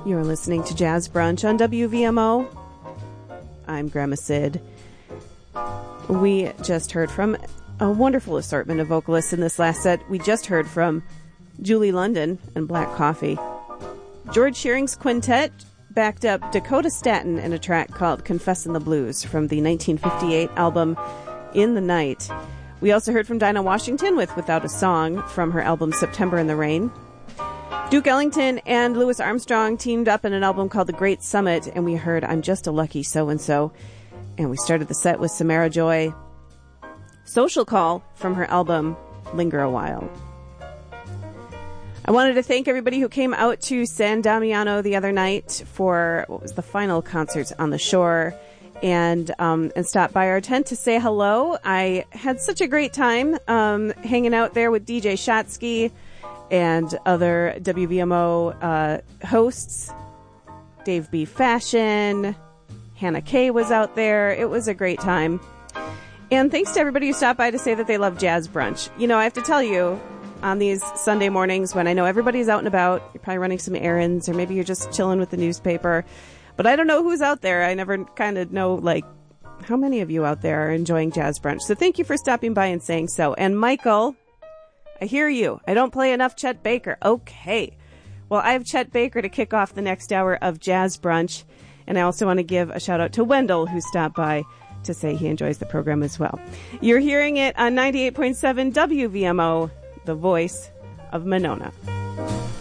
You're listening to Jazz Brunch on WVMO. I'm Grandma Sid. We just heard from a wonderful assortment of vocalists in this last set. We just heard from Julie London and Black Coffee. George Shearing's quintet backed up Dakota Staton in a track called Confessin' the Blues from the 1958 album In the Night. We also heard from Dinah Washington with Without a Song from her album September in the Rain. Duke Ellington and Louis Armstrong teamed up in an album called The Great Summit, and we heard I'm Just a Lucky So-and-So. And we started the set with Samara Joy, Social Call from her album Linger a While. I wanted to thank everybody who came out to San Damiano the other night for what was the final concerts on the shore, and stopped by our tent to say hello. I had such a great time hanging out there with DJ Shotsky and other WVMO hosts. Dave B. Fashion, Hannah Kay was out there. It was a great time. And thanks to everybody who stopped by to say that they love Jazz Brunch. You know, I have to tell you, on these Sunday mornings when I know everybody's out and about, you're probably running some errands, or maybe you're just chilling with the newspaper, but I don't know who's out there. I never kind of know, like, how many of you out there are enjoying Jazz Brunch. So thank you for stopping by and saying so. And Michael, I hear you. I don't play enough Chet Baker. Okay. Well, I have Chet Baker to kick off the next hour of Jazz Brunch. And I also want to give a shout out to Wendell, who stopped by to say he enjoys the program as well. You're hearing it on 98.7 WVMO, the voice of Monona.